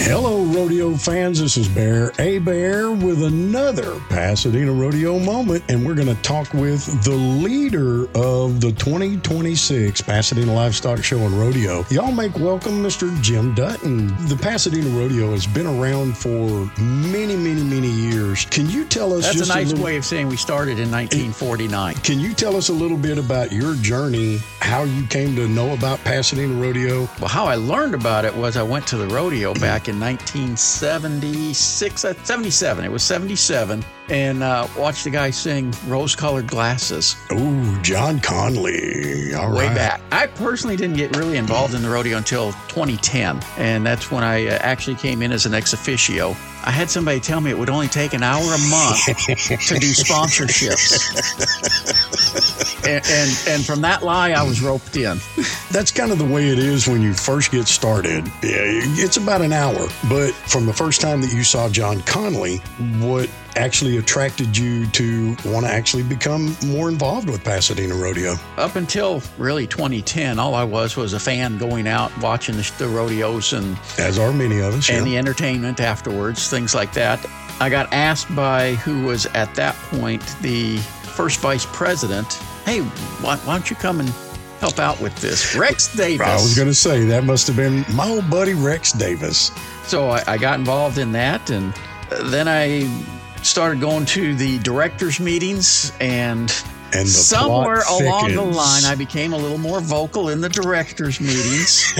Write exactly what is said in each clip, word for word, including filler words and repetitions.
Hello, rodeo fans. This is Bear A. Bear with another Pasadena Rodeo moment, and we're going to talk with the leader of the twenty twenty-six Pasadena Livestock Show and Rodeo. Y'all make welcome Mister Jim Dutton. The Pasadena Rodeo has been around for many, many, many years. Can you tell us That's just a nice a little, way of saying we started in nineteen forty-nine. Can you tell us a little bit about your journey, how you came to know about Pasadena Rodeo? Well, how I learned about it was I went to the rodeo back in nineteen seventy-six, seventy-seven. It was seventy-seven, and uh, watched the guy sing Rose-Colored Glasses. Oh, John Conley. All Way right. back. I personally didn't get really involved in the rodeo until twenty ten, and that's when I uh, actually came in as an ex officio. I had somebody tell me it would only take an hour a month to do sponsorships. and, and and from that lie, I was roped in. That's kind of the way it is when you first get started. Yeah, it's about an hour. But from the first time that you saw John Conley, what actually attracted you to want to actually become more involved with Pasadena Rodeo? Up until really twenty ten, all I was was a fan going out, watching the, the rodeos and As are many of us. and yeah. the entertainment afterwards, things like that. I got asked by who was at that point the first vice president, hey, why, why don't you come and help out with this? Rex Davis. I was going to say, that must have been my old buddy Rex Davis. So I, I got involved in that, and then I started going to the directors' meetings, and, And the somewhere plot along the thickens. line, I became a little more vocal in the directors' meetings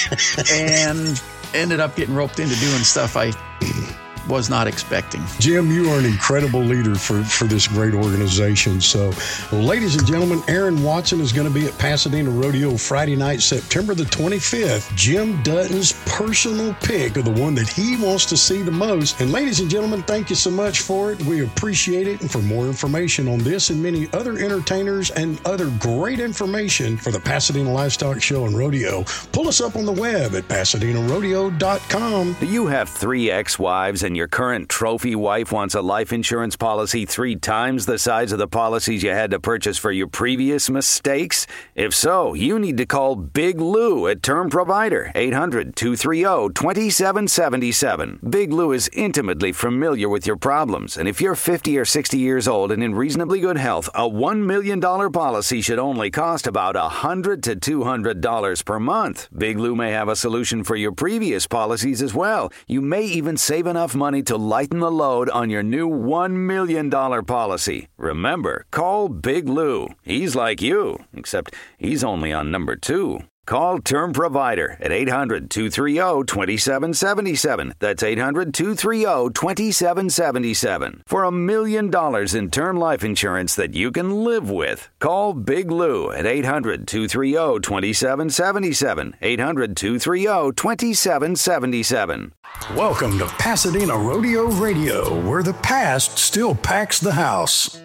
and ended up getting roped into doing stuff I was not expecting. Jim, you are an incredible leader for, for this great organization. So, ladies and gentlemen, Aaron Watson is going to be at Pasadena Rodeo Friday night, September the twenty-fifth. Jim Dutton's personal pick of the one that he wants to see the most. And ladies and gentlemen, thank you so much for it. We appreciate it. And for more information on this and many other entertainers and other great information for the Pasadena Livestock Show and Rodeo, pull us up on the web at pasadena rodeo dot com. Do you have three ex-wives and your current trophy wife wants a life insurance policy three times the size of the policies you had to purchase for your previous mistakes? If so, you need to call Big Lou at Term Provider, eight hundred, two three zero, two seven seven seven. Big Lou is intimately familiar with your problems, and if you're fifty or sixty years old and in reasonably good health, a one million dollars policy should only cost about one hundred to two hundred dollars per month. Big Lou may have a solution for your previous policies as well. You may even save enough money to lighten the load on your new one million dollars policy. Remember, call Big Lou. He's like you, except he's only on number two. Call Term Provider at eight hundred, two three zero, two seven seven seven. That's eight hundred, two three zero, two seven seven seven. For a million dollars in term life insurance that you can live with. Call Big Lou at eight hundred, two three zero, two seven seven seven. eight hundred, two three zero, two seven seven seven. Welcome to Pasadena Rodeo Radio, where the past still packs the house.